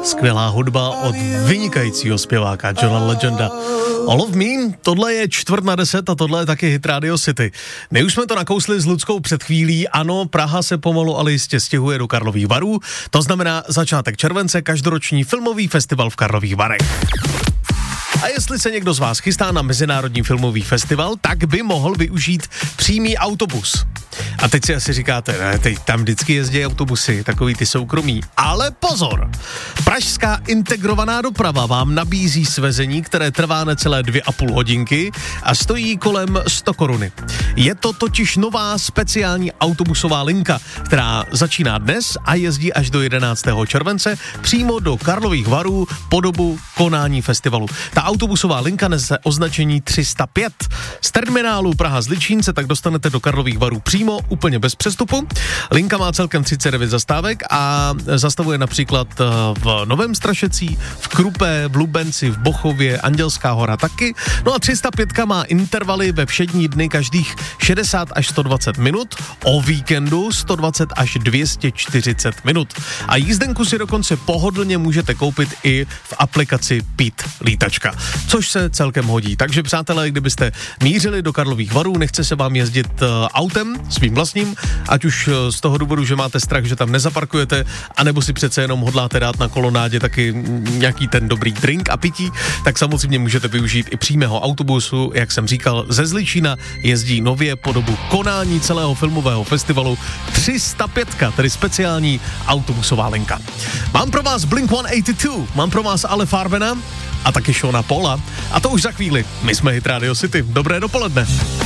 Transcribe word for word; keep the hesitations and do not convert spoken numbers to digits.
skvělá hudba od vynikajícího zpěváka Johna Legenda. All of Me, tohle je čtvrt na deset a tohle je taky hit Radio City. My už jsme to nakousli s Luckou před chvílí, ano, Praha se pomalu, ale jistě stěhuje do Karlových Varů, to znamená začátek července, každoroční filmový festival v Karlových Varech. A jestli se někdo z vás chystá na Mezinárodní filmový festival, tak by mohl využít přímý autobus. A teď si asi říkáte, ne, teď tam vždycky jezdí autobusy, takový ty soukromí. Ale pozor! Pražská integrovaná doprava vám nabízí svezení, které trvá necelé dvě a půl hodinky a stojí kolem sto koruny. Je to totiž nová speciální autobusová linka, která začíná dnes a jezdí až do jedenáctého července přímo do Karlových Varů po dobu konání festivalu. Ta autobusová linka nese označení tři sta pět. Z terminálu Praha Zličín se tak dostanete do Karlových Varů přímo, úplně bez přestupu. Linka má celkem třicet devět zastávek a zastavuje například v Novém Strašecí, v Krupé, v Lubenci, v Bochově, Andělská hora taky. No a tři sta pět má intervaly ve všední dny každých šedesát až sto dvacet minut, o víkendu sto dvacet až dvě stě čtyřicet minut. A jízdenku si dokonce pohodlně můžete koupit i v aplikaci Pít Lítačka, což se celkem hodí. Takže přátelé, kdybyste mířili do Karlových Varů, nechce se vám jezdit uh, autem svým vlastním, ať už uh, z toho důvodu, že máte strach, že tam nezaparkujete, anebo si přece jenom hodláte dát na kolonádě taky nějaký ten dobrý drink a pití, tak samozřejmě můžete využít i přímého autobusu, jak jsem říkal, ze Zličína jezdí nově po dobu konání celého filmového festivalu tři sta pět, tedy speciální autobusová linka. Mám pro vás Blink sto osmdesát dva, mám pro vás Ale Farbena a taky Seana Paula. A to už za chvíli. My jsme Hit Radio City. Dobré dopoledne.